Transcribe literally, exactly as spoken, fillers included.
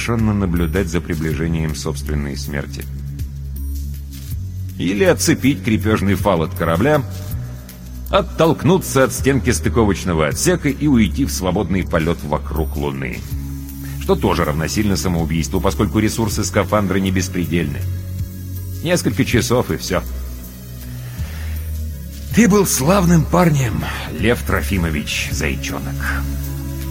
отрешенно наблюдать за приближением собственной смерти. Или отцепить крепежный фал от корабля, оттолкнуться от стенки стыковочного отсека и уйти в свободный полет вокруг Луны. Что тоже равносильно самоубийству, поскольку ресурсы скафандра не беспредельны. Несколько часов и все. Ты был славным парнем, Лев Трофимович Зайчонок.